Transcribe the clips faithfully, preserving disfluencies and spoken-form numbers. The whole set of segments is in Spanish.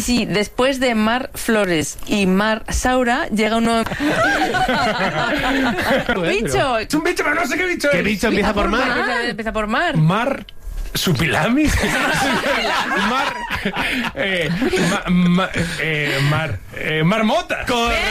sí, después de Mar Flores y Mar Saura, llega un nuevo... ¡Bicho! Es un bicho, pero no sé qué bicho es. ¿Qué bicho empieza por mar? Empieza, empieza por Mar. Mar... ¿Supilami? Mar... Eh, ma, ma, eh, mar... Eh, marmota. ¡Correcto!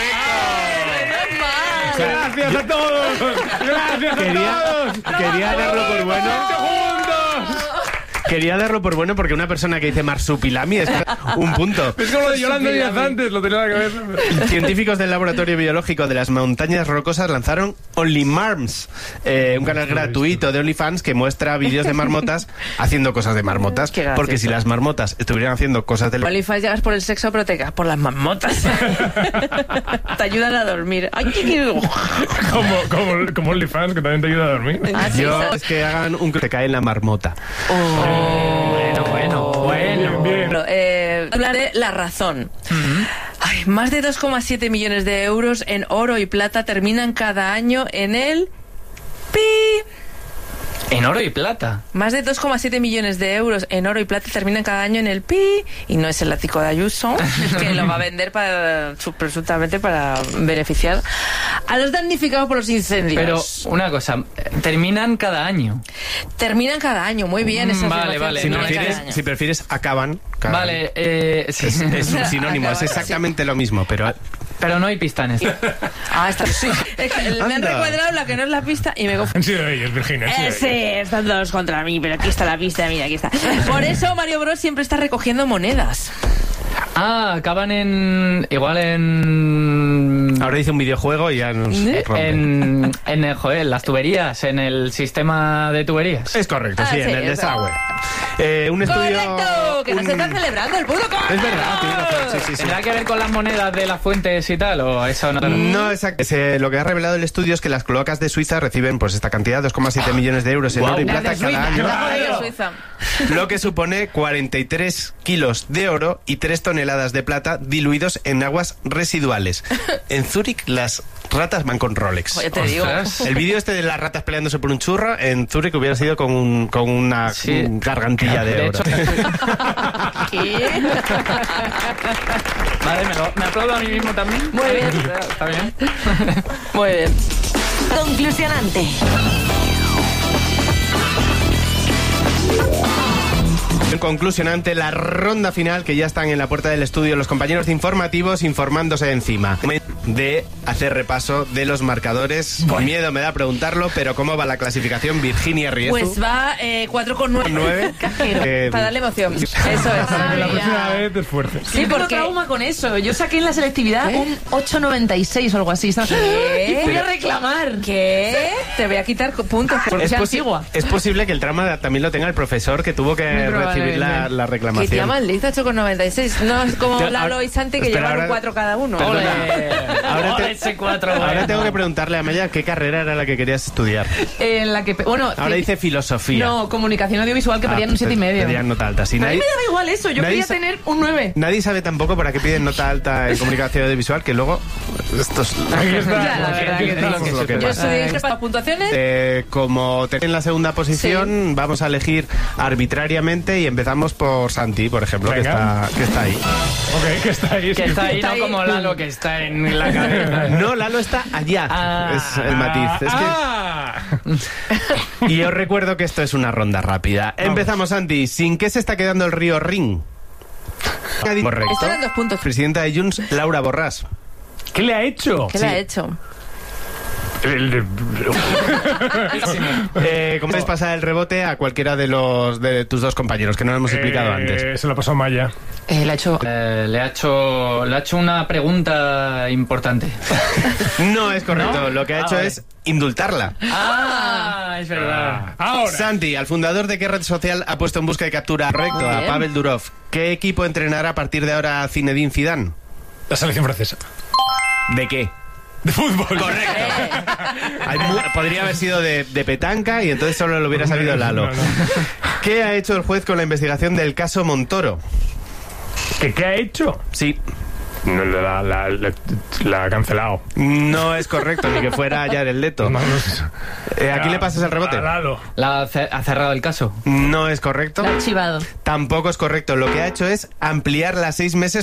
Gracias a todos. Gracias Quería, a todos. quería darlo por bueno. Juntos. Quería darlo por bueno porque una persona que dice marsupilami es un punto. Es como lo de Yolanda Díaz antes, lo tenía en la cabeza. Científicos del Laboratorio Biológico de las Montañas Rocosas lanzaron Only Marms, eh, un canal gratuito de OnlyFans que muestra vídeos de marmotas haciendo cosas de marmotas. Qué gracioso. Porque si las marmotas estuvieran haciendo cosas de... OnlyFans llegas por el sexo, pero te quedas por las marmotas. Te ayudan a dormir. Ay, qué, qué... Como, como, como OnlyFans, que también te ayuda a dormir. Ah, sí, Yo ¿sabes? es que hagan un... te cae en la marmota. Bueno, bueno, bueno. Bien, bien. Bueno, eh, hablaré la razón. Uh-huh. Ay, más de dos coma siete millones de euros en oro y plata terminan cada año en el pi. En oro y plata. Más de dos coma siete millones de euros en oro y plata terminan cada año en el pi. Y no es el látigo de Ayuso, que lo va a vender para, presuntamente para beneficiar a los damnificados por los incendios. Pero una cosa, terminan cada año. Terminan cada año, muy bien. Esa Vale, afirmación. vale, Si no, Terminan cada prefieres, año. si prefieres acaban. cada- Vale, eh, sí. Es, es un sinónimo, es Acaban, exactamente lo mismo, pero... Pero no hay pista en esto. Ah, está. Sí. Es que me han Anda. recuadrado la que no es la pista y me confundo. Han sido ellos, Virginia. han sido Eh, ellos. sí, están todos contra mí, pero aquí está la pista, mira, aquí está. Por eso Mario Bros siempre está recogiendo monedas. Ah, acaban en... Igual en... Ahora dice un videojuego y ya nos ¿Eh? rompe. En, en el, joder, las tuberías, en el sistema de tuberías. Es correcto, Ah, sí, sí, en el es desagüe. Eh, un estudio... ¡Correcto! Que no un- se están celebrando el puto Es verdad, tiene razón, sí, sí, sí. ¿Tendrá que ver con las monedas de las fuentes y tal? ¿O eso no? No, exacto. Se- lo que ha revelado el estudio es que las cloacas de Suiza reciben pues esta cantidad, dos coma siete millones de euros en Guau. oro y Las plata de cada Suiza, año, la joder de Suiza. lo que supone cuarenta y tres kilos de oro y tres toneladas de plata diluidos en aguas residuales. En Zúrich las ratas van con Rolex. Oye, te digo. Ostras. El vídeo este de las ratas peleándose por un churro en Zúrich hubiera sido con, un, con una Sí. un gargantilla de, De oro. hecho, ¿Qué? vale, me, lo, me aplaudo a mí mismo también. Muy bien. Está bien. Muy bien. Conclusionante. Conclusionante, la ronda final, que ya están en la puerta del estudio los compañeros de informativos informándose encima de hacer repaso de los marcadores. Miedo me da preguntarlo, pero ¿cómo va la clasificación? Virginia Riezu. Pues va eh, cuatro con nueve. Nueve. Cajero. Eh, Para darle emoción. Eso es. Para que la Ay, próxima ya. vez te esfuerces. Sí, Sí, tengo porque- trauma con eso. Yo saqué en la selectividad ¿Eh? un ocho noventa y seis o algo así. ¿Qué? Y fui a reclamar. ¿Qué? Te voy a quitar puntos. Porque es, sea posi- antigua. es posible que el trauma también lo tenga el profesor que tuvo que Muy recibir la, probablemente. la Que te reclamación. llaman lista ocho con noventa y seis. No es como Yo- Lalo ahora- y Santi que espera, llevan ahora- un cuatro cada uno. Perdona. Ole. Ahora te- Ole, ese cuatro, Ahora bueno. tengo que preguntarle a Maya qué carrera era la que querías estudiar. En la que. pe- Bueno, Ahora que- dice filosofía. No, comunicación audiovisual, que Ah, pedían un siete y medio. pedían nota alta. Si A mí nadie, me daba igual eso. Yo nadie quería sa- tener un nueve. nadie sabe tampoco para qué piden nota alta en comunicación audiovisual, que luego esto es Aquí está. Ya, la verdad Aquí que está. es lo que Yo pasa. estudié para las puntuaciones. Eh, como te en la segunda posición, vamos a elegir arbitrariamente y empezamos por Santi, por ejemplo, que Venga. está, que está ahí. Ok, que está ahí. Que está ahí, Está no ahí. como Lalo, que está en la cabeza. No, Lalo está allá. Ah. es el matiz. Es que- Ah, Y os recuerdo que esto es una ronda rápida. Empezamos, Santi. ¿Sin qué se está quedando el río Rin? Correcto. Estos eran dos puntos. Presidenta de Junts, Laura Borràs. ¿Qué le ha hecho? ¿Qué le ha hecho? El- Eh, ¿Cómo puedes pasar el rebote a cualquiera de los de tus dos compañeros que no lo hemos explicado Eh, antes? Se lo pasó Maya. Eh, le ha hecho. Eh, le, ha hecho, le ha hecho una pregunta importante. No es correcto. ¿No? Lo que ha Ah, hecho vale. es indultarla. Ah, es verdad. Ahora. Santi, al fundador de qué red social ha puesto en busca de captura correcto Muy a bien. Pavel Durov? ¿Qué equipo entrenará a partir de ahora a Zinedine Zidane? La selección francesa. ¿De qué? De fútbol. Correcto. Hay mu- podría haber sido de, de petanca y entonces solo lo hubiera sabido Lalo. No, no. ¿Qué ha hecho el juez con la investigación del caso Montoro? ¿Qué, ¿Qué ha hecho? Sí, No, La, la, la, la ha cancelado. no es correcto, ni que fuera ya el Leto. No, no sé. Eh, ¿Aquí le pasas el rebote? A Lalo. La ha ce- ha cerrado el caso. No es correcto. Le ha archivado. Tampoco es correcto. Lo que ha hecho es ampliar las seis meses